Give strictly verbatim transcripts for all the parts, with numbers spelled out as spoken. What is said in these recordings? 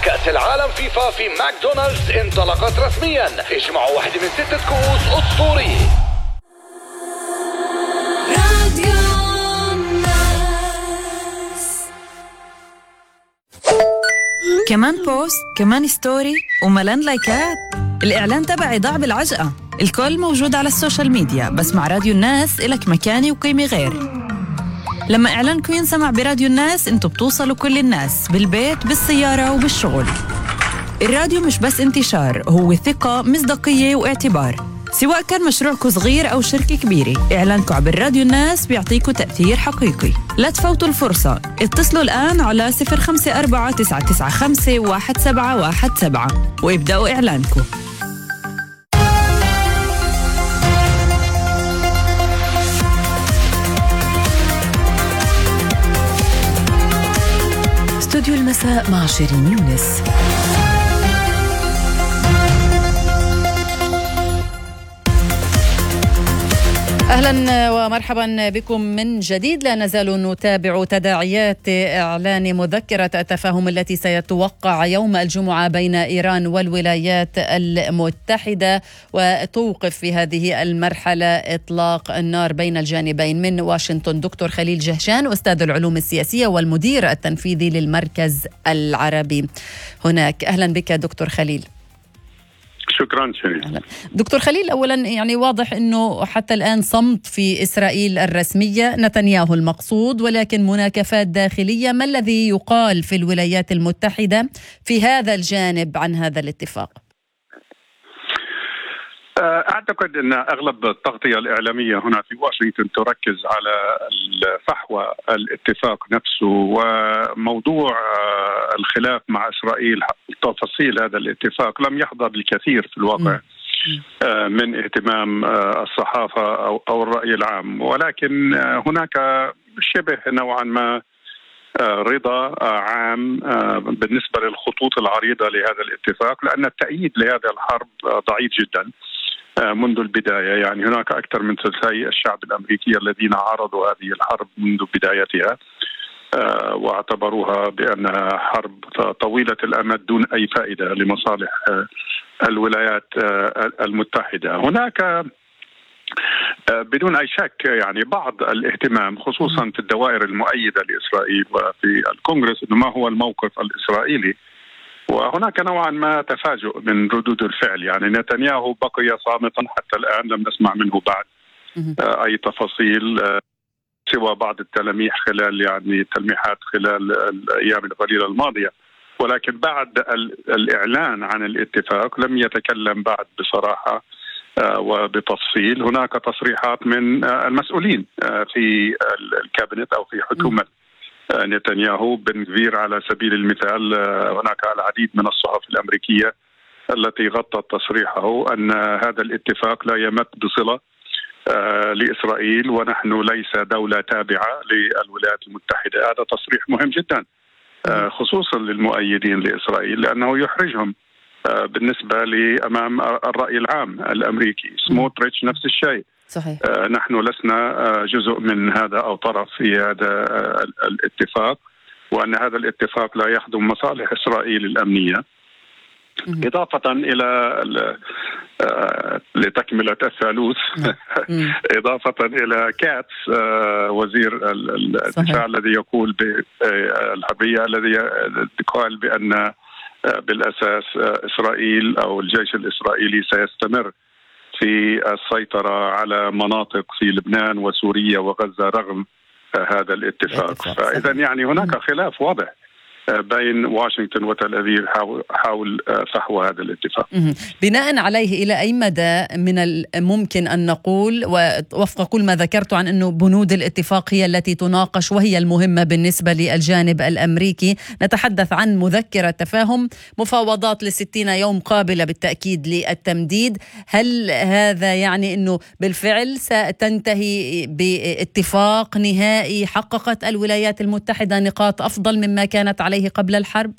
كأس العالم فيفا في ماكدونالدز انطلقت رسميا. اجمعوا واحدة من ستة كؤوس أسطورية. كمان بوست، كمان ستوري، وملان لايكات. الإعلان تبعي ضاع بالعجقة. الكل موجود على السوشيال ميديا، بس مع راديو الناس إلك مكاني وقيمة غير. لما إعلانكم ينسمع براديو الناس انتوا بتوصلوا كل الناس، بالبيت، بالسيارة، وبالشغل. الراديو مش بس انتشار، هو ثقة، مصداقية، واعتبار. سواء كان مشروعكم صغير أو شركة كبيرة، إعلانكم عبر راديو الناس بيعطيكم تأثير حقيقي. لا تفوتوا الفرصة، اتصلوا الآن على صفر خمسة أربعة تسعة تسعة خمسة واحد سبعة واحد سبعة وابدأوا إعلانكم. استوديو المساء مع شيرين يونس. أهلا ومرحبا بكم من جديد. لا نزال نتابع تداعيات إعلان مذكرة التفاهم التي سيتوقع يوم الجمعة بين إيران والولايات المتحدة، وتوقف في هذه المرحلة إطلاق النار بين الجانبين. من واشنطن دكتور خليل جهشان، أستاذ العلوم السياسية والمدير التنفيذي للمركز العربي هناك. أهلا بك دكتور خليل. شكرا شريف. دكتور خليل، أولا يعني واضح أنه حتى الآن صمت في إسرائيل الرسمية، نتنياهو المقصود، ولكن مناكفات داخلية. ما الذي يقال في الولايات المتحدة في هذا الجانب عن هذا الاتفاق؟ أعتقد أن أغلب التغطية الإعلامية هنا في واشنطن تركز على فحوى الاتفاق نفسه وموضوع الخلاف مع إسرائيل. تفاصيل هذا الاتفاق لم يحظى بالكثير في الواقع من اهتمام الصحافة أو الرأي العام، ولكن هناك شبه نوعا ما رضا عام بالنسبة للخطوط العريضة لهذا الاتفاق، لأن التأييد لهذا الحرب ضعيف جدا منذ البداية. يعني هناك أكثر من ثلثي الشعب الأمريكي الذين عارضوا هذه الحرب منذ بدايتها واعتبروها بأنها حرب طويلة الأمد دون أي فائدة لمصالح الولايات المتحدة. هناك بدون أي شك يعني بعض الاهتمام خصوصا في الدوائر المؤيدة لإسرائيل وفي الكونغرس إنه ما هو الموقف الإسرائيلي، وهناك نوعا ما تفاجؤ من ردود الفعل. يعني نتنياهو بقي صامتا حتى الآن، لم نسمع منه بعد أي تفاصيل سوى بعض التلميح خلال يعني تلميحات خلال الأيام القليلة الماضية، ولكن بعد الإعلان عن الاتفاق لم يتكلم بعد بصراحة وبتفصيل. هناك تصريحات من المسؤولين في الكابينت أو في حكومة نتنياهو. بن غفير على سبيل المثال، هناك العديد من الصحف الأمريكية التي غطت تصريحه أن هذا الاتفاق لا يمت بصلة لإسرائيل ونحن ليس دولة تابعة للولايات المتحدة. هذا تصريح مهم جدا خصوصا للمؤيدين لإسرائيل، لأنه يحرجهم بالنسبة لأمام الرأي العام الأمريكي. سموتريتش نفس الشيء. صحيح. نحن لسنا جزء من هذا أو طرف في هذا الاتفاق، وأن هذا الاتفاق لا يخدم مصالح إسرائيل الأمنية. إضافة إلى لتكملة الثالوث إضافة إلى كاتس وزير الدفاع الذي يقول بالحربية الذي قال بأن بالأساس إسرائيل أو الجيش الإسرائيلي سيستمر في السيطرة على مناطق في لبنان وسوريا وغزة رغم هذا الاتفاق. فإذا يعني هناك خلاف واضح بين واشنطن وتل أبيب حول فحوى هذا الاتفاق. بناء عليه إلى أي مدى من الممكن أن نقول، ووفق كل ما ذكرت عن أنه بنود الاتفاق هي التي تناقش وهي المهمة بالنسبة للجانب الأمريكي، نتحدث عن مذكرة تفاهم، مفاوضات لستين يوم قابلة بالتأكيد للتمديد. هل هذا يعني أنه بالفعل ستنتهي باتفاق نهائي حققت الولايات المتحدة نقاط أفضل مما كانت عليه قبل الحرب؟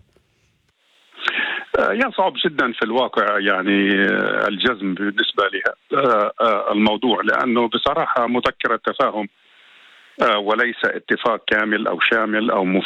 يصعب جدا في الواقع يعني الجزم بالنسبة لها الموضوع، لأنه بصراحة مذكرة تفاهم وليس اتفاق كامل أو شامل أو